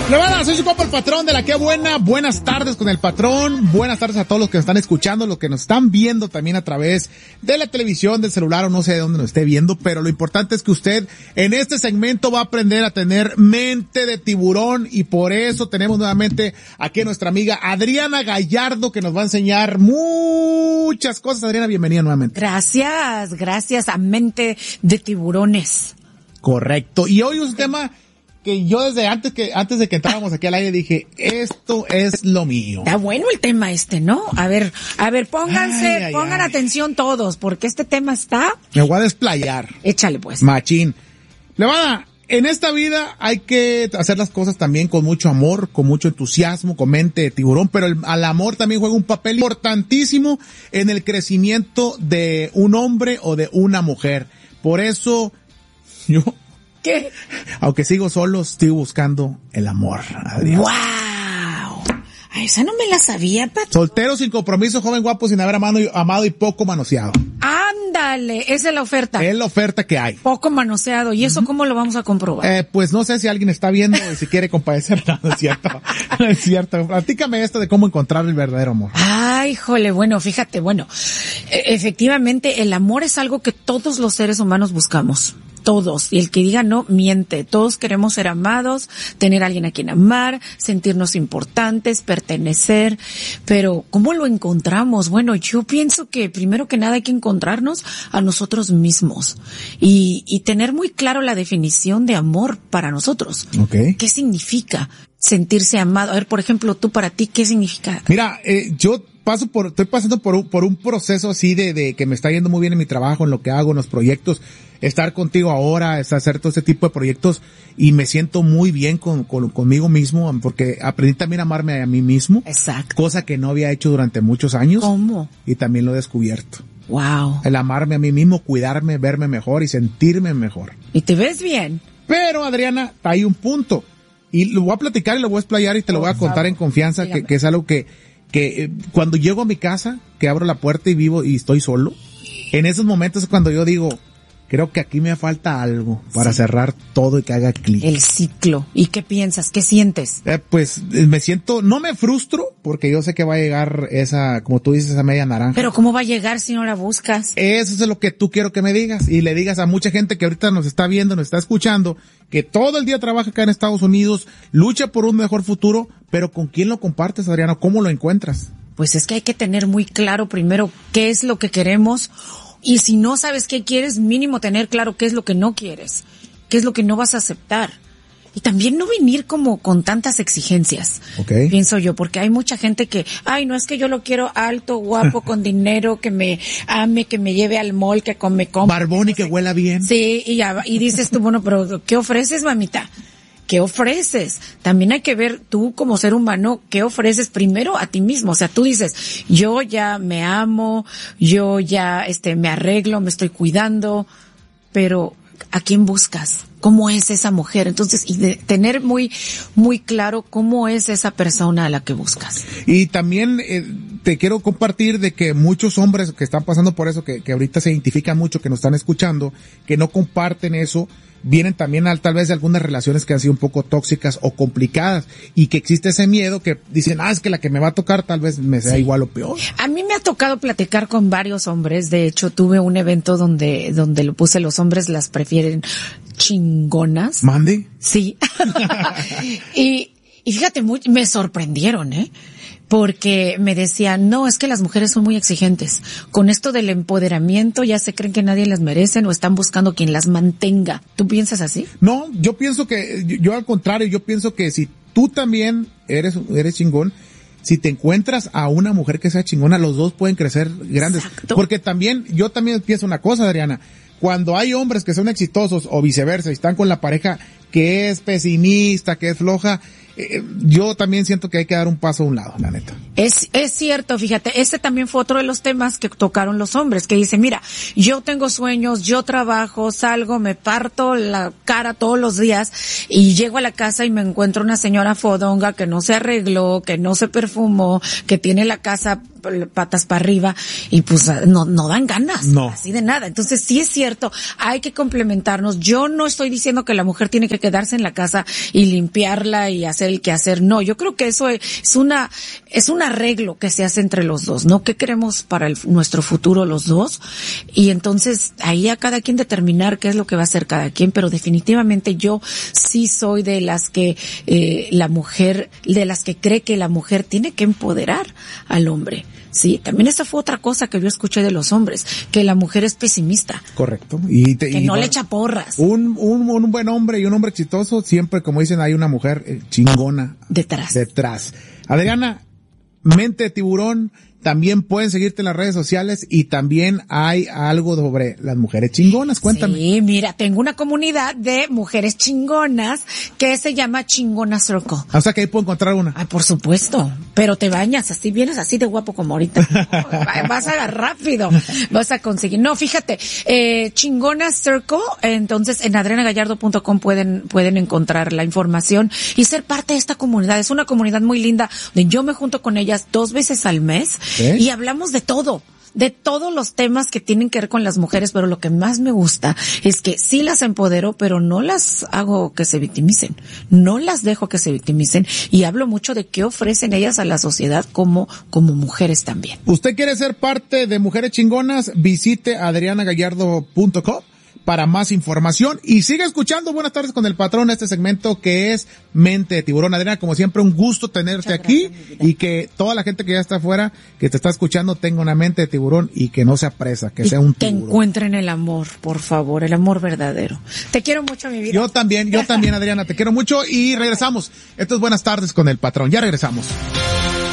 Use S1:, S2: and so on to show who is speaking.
S1: Levada, soy su compa el patrón de la que buena. Buenas tardes con el patrón. Buenas tardes a todos los que nos están escuchando, los que nos están viendo también a través de la televisión, del celular o no sé de dónde nos esté viendo, pero lo importante es que usted en este segmento va a aprender a tener mente de tiburón y por eso tenemos nuevamente aquí a nuestra amiga Adriana Gallardo que nos va a enseñar muchas cosas. Adriana, bienvenida nuevamente.
S2: Gracias a Mente de Tiburones.
S1: Correcto. Y hoy un tema que yo desde antes de que entrábamos aquí al aire dije, esto es lo mío.
S2: Está bueno el tema ¿no? A ver, pongan atención todos, porque este tema está...
S1: Me voy a desplayar.
S2: Échale pues.
S1: Machín. Levada, en esta vida hay que hacer las cosas también con mucho amor, con mucho entusiasmo, con mente de tiburón, pero al amor también juega un papel importantísimo en el crecimiento de un hombre o de una mujer. Por eso, yo...
S2: ¿Qué?
S1: Aunque sigo solo, estoy buscando el amor. Adiós.
S2: ¡Wow! A esa no me la sabía, Pat.
S1: Soltero, sin compromiso, joven, guapo, sin haber amado y poco manoseado.
S2: Ándale, esa es la oferta.
S1: Es la oferta que hay.
S2: Poco manoseado. ¿Y eso cómo lo vamos a comprobar?
S1: Pues no sé si alguien está viendo y si quiere compadecer. No es cierto. No es cierto. Platícame esto de cómo encontrar el verdadero amor.
S2: Ay, híjole, bueno, fíjate, efectivamente el amor es algo que todos los seres humanos buscamos. Todos, y el que diga no, miente. Todos queremos ser amados, tener a alguien a quien amar, sentirnos importantes, pertenecer, pero ¿cómo lo encontramos? Bueno, yo pienso que primero que nada hay que encontrarnos a nosotros mismos y tener muy claro la definición de amor para nosotros.
S1: Okay.
S2: ¿Qué significa sentirse amado? A ver, por ejemplo, tú para ti, ¿qué significa?
S1: Mira, estoy pasando por un proceso así de que me está yendo muy bien en mi trabajo, en lo que hago, en los proyectos, estar contigo ahora, hacer todo este tipo de proyectos y me siento muy bien conmigo mismo porque aprendí también a amarme a mí mismo.
S2: Exacto.
S1: Cosa que no había hecho durante muchos años.
S2: ¿Cómo?
S1: Y también lo he descubierto.
S2: Wow.
S1: El amarme a mí mismo, cuidarme, verme mejor y sentirme mejor.
S2: ¿Y te ves bien?
S1: Pero, Adriana, hay un punto. Y lo voy a platicar y lo voy a explayar y te lo voy a contar en confianza, que es algo que cuando llego a mi casa, que abro la puerta y vivo y estoy solo, en esos momentos es cuando yo digo, creo que aquí me falta algo para cerrar todo y que haga clic.
S2: El ciclo. ¿Y qué piensas? ¿Qué sientes?
S1: Pues me siento, no me frustro, porque yo sé que va a llegar esa, como tú dices, esa media naranja.
S2: Pero ¿cómo va a llegar si no la buscas?
S1: Eso es lo que tú quiero que me digas. Y le digas a mucha gente que ahorita nos está viendo, nos está escuchando, que todo el día trabaja acá en Estados Unidos, lucha por un mejor futuro, pero ¿con quién lo compartes, Adriano? ¿Cómo lo encuentras?
S2: Pues es que hay que tener muy claro primero qué es lo que queremos. Y si no sabes qué quieres, mínimo tener claro qué es lo que no quieres, qué es lo que no vas a aceptar. Y también no venir como con tantas exigencias,
S1: okay.
S2: Pienso yo, porque hay mucha gente que, no es que yo lo quiero alto, guapo, con dinero, que me ame, que me lleve al mall, que me compre.
S1: Barbón y que huela bien.
S2: Sí, y dices tú, bueno, pero ¿qué ofreces, mamita? ¿Qué ofreces? También hay que ver tú como ser humano, ¿qué ofreces primero a ti mismo? O sea, tú dices, yo ya me amo, yo ya me arreglo, me estoy cuidando, pero ¿a quién buscas? ¿Cómo es esa mujer? Entonces, y de tener muy, muy claro cómo es esa persona a la que buscas.
S1: Y también te quiero compartir de que muchos hombres que están pasando por eso, que ahorita se identifican mucho, que nos están escuchando, que no comparten eso, vienen también tal vez de algunas relaciones que han sido un poco tóxicas o complicadas y que existe ese miedo que dicen, es que la que me va a tocar tal vez me sea igual o peor.
S2: A mí me ha tocado platicar con varios hombres. De hecho, tuve un evento donde lo puse, los hombres las prefieren chingonas.
S1: ¿Mande?
S2: Sí. y fíjate, me sorprendieron, porque me decían, no, es que las mujeres son muy exigentes. Con esto del empoderamiento ya se creen que nadie las merece o están buscando quien las mantenga. ¿Tú piensas así?
S1: No, yo pienso que, yo al contrario, yo pienso que si tú también eres chingón, si te encuentras a una mujer que sea chingona, los dos pueden crecer grandes.
S2: Exacto. Porque
S1: yo también pienso una cosa, Adriana, cuando hay hombres que son exitosos o viceversa y están con la pareja que es pesimista, que es floja, yo también siento que hay que dar un paso a un lado, la neta.
S2: Es cierto, fíjate, este también fue otro de los temas que tocaron los hombres, que dicen, mira, yo tengo sueños, yo trabajo, salgo, me parto la cara todos los días y llego a la casa y me encuentro una señora fodonga que no se arregló, que no se perfumó, que tiene la casa patas para arriba y pues no dan ganas.
S1: No.
S2: Así de nada. Entonces sí es cierto, hay que complementarnos. Yo no estoy diciendo que la mujer tiene que quedarse en la casa y limpiarla y hacer el quehacer. No, yo creo que eso es un arreglo que se hace entre los dos, ¿no? ¿Qué queremos para nuestro futuro los dos? Y entonces ahí a cada quien determinar qué es lo que va a hacer cada quien, pero definitivamente yo sí soy de las que cree que la mujer tiene que empoderar al hombre. Sí, también esa fue otra cosa que yo escuché de los hombres, que la mujer es pesimista.
S1: Correcto.
S2: Que no le echa porras.
S1: Un buen hombre y un hombre exitoso, siempre, como dicen, hay una mujer chingona detrás. Adriana, Mente de Tiburón, también pueden seguirte en las redes sociales y también hay algo sobre las mujeres chingonas. Cuéntame.
S2: Sí, mira, tengo una comunidad de mujeres chingonas que se llama Chingona Circle.
S1: O sea que ahí puedo encontrar una.
S2: Ay, por supuesto. Pero te bañas, así vienes así de guapo como ahorita. Vas a rápido. Vas a conseguir. No, fíjate, Chingona Circle, entonces en adrianagallardo.com pueden encontrar la información y ser parte de esta comunidad. Es una comunidad muy linda donde yo me junto con ellas 2 veces al mes. ¿Eh? Y hablamos de todos los temas que tienen que ver con las mujeres, pero lo que más me gusta es que sí las empodero, pero no las hago que se victimicen, no las dejo que se victimicen y hablo mucho de qué ofrecen ellas a la sociedad como mujeres también.
S1: ¿Usted quiere ser parte de Mujeres Chingonas? Visite adrianagallardo.com para más información y siga escuchando Buenas Tardes con el Patrón, este segmento que es Mente de Tiburón. Adriana, como siempre, un gusto tenerte aquí y que toda la gente que ya está afuera, que te está escuchando, tenga una mente de tiburón y que no sea presa, que sea un tiburón.
S2: Que encuentren el amor, por favor, el amor verdadero. Te quiero mucho, mi vida.
S1: Yo también, Adriana, te quiero mucho y regresamos. Esto es Buenas Tardes con el Patrón. Ya regresamos.